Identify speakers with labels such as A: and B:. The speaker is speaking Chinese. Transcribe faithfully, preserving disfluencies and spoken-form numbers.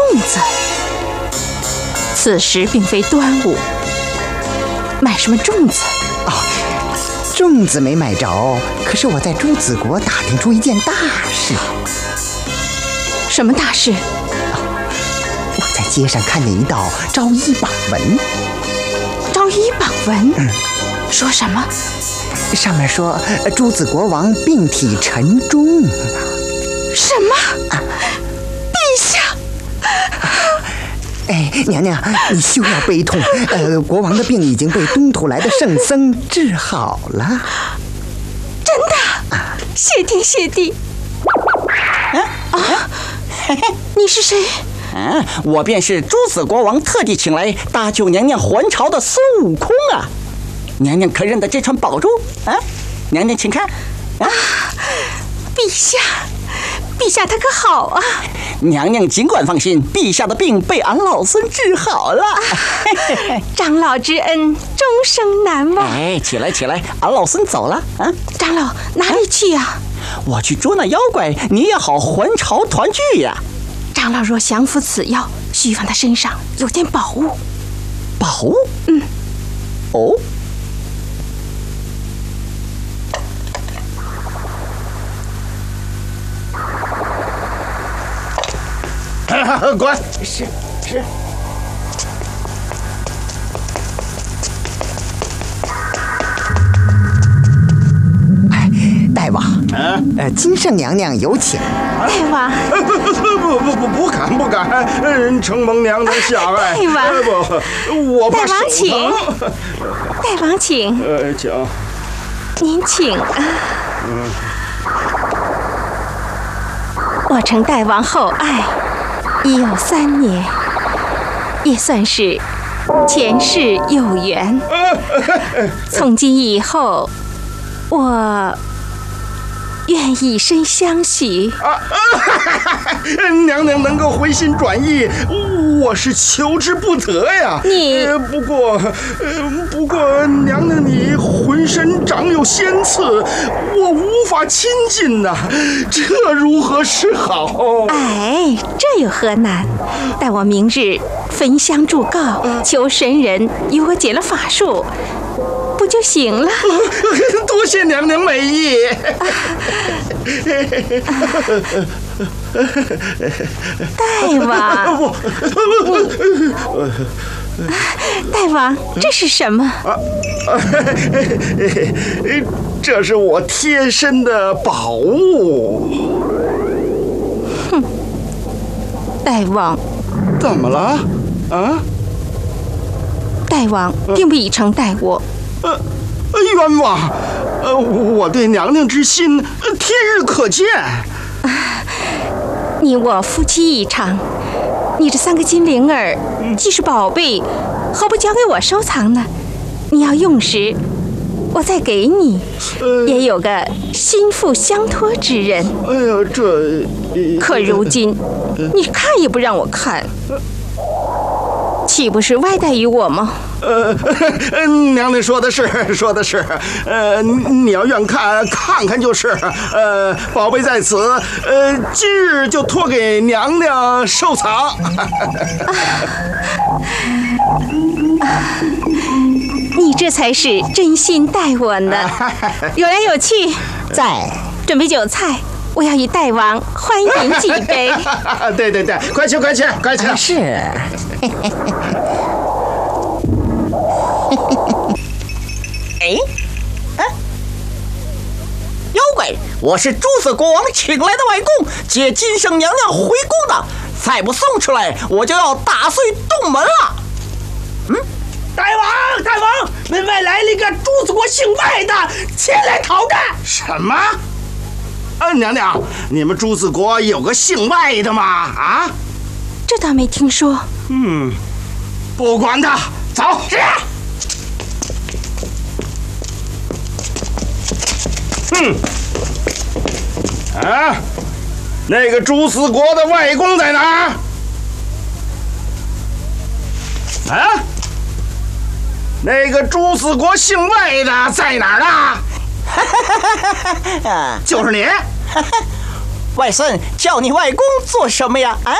A: 子。此时并非端午，买什么粽子？
B: 哦，粽子没买着，可是我在朱子国打听出一件大事。
A: 什么大事？
B: 我在街上看见一道招医榜文。
A: 招医榜文？
B: 嗯，
A: 说什么？
B: 上面说朱子国王病体沉重。
A: 什么？啊，陛下！
B: 哎，娘娘，你休要悲痛。呃，国王的病已经被东土来的圣僧治好了。
A: 真的？啊、谢天谢地！啊啊！你是谁？
C: 嗯，我便是朱子国王特地请来搭救娘娘还朝的孙悟空啊！娘娘可认得这串宝珠啊？娘娘请看。啊，
A: 陛下，陛下他可好啊？
C: 娘娘尽管放心，陛下的病被俺老孙治好了。啊、
A: 长老之恩，终生难忘。
C: 哎，起来起来，俺老孙走了啊！
A: 长老哪里去呀、啊？
C: 我去捉那妖怪，你也好还朝团聚呀。
A: 长老若降服此妖，须放他身上有件宝物。
C: 宝物？
A: 嗯。
C: 哦。
D: 滚！
B: 是是。哎，大王，啊、呃，金圣娘娘有请。
A: 大王，
D: 不不不不敢不敢，嗯，承蒙娘娘下爱。
A: 大王，
D: 不，我怕手疼。
A: 大王请。
D: 呃，请。
A: 您请啊。
D: 嗯。
A: 我承大王厚爱。已有三年，也算是前世有缘。从今以后，我愿以身相许。
D: 啊啊、娘娘能够回心转意，我是求之不得呀。
A: 你、
D: 呃、不过，呃，不过娘娘你浑身长有仙刺，我无法亲近呐、啊，这如何是好？
A: 哎，这有何难？待我明日焚香祝告，啊、求神人与我解了法术，不就行了？
D: 多谢娘娘美意。
A: 大王，大王，这是什么？啊，
D: 这是我贴身的宝物。
A: 哼，大王，
D: 怎么了？啊？
A: 大王并不以诚待我。
D: 呃，冤枉！呃，我对娘娘之心，天日可见。
A: 你我夫妻一场，你这三个金铃儿既是宝贝，何不交给我收藏呢？你要用时，我再给你，呃、也有个心腹相托之人。
D: 哎呀，这……
A: 可如今，你看也不让我看，岂不是歪待于我吗？
D: 呃，娘娘说的是，说的是，呃，你要愿看，看看就是。呃，宝贝在此，呃，今日就托给娘娘收藏。啊
A: 啊、你这才是真心待我呢。有来有去，
B: 在
A: 准备酒菜，我要与大王欢饮几杯。
D: 对对对，快去快去快去！
B: 啊、是。
C: 哎，啊，妖怪，我是朱子国王请来的外公，接金圣娘娘回宫的，再不送出来，我就要打碎洞门了。
E: 嗯，大王，大王，门外来了一个朱子国姓外的，前来讨战。
D: 什么？啊，娘娘，你们朱子国有个姓外的吗？啊？
A: 这倒没听说。
D: 嗯，不管他，走。是。哼，啊，那个朱子国的外公在哪儿？啊，那个朱子国姓外的在哪儿呢？就是你。
C: 外孙叫你外公做什么呀？啊？